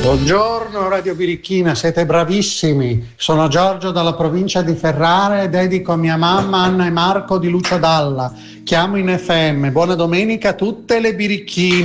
Buongiorno Radio Birichina, siete bravissimi. Sono Giorgio dalla provincia di Ferrara e dedico a mia mamma Anna e Marco di Lucio Dalla. Chiamo in FM. Buona domenica a tutte le birichine.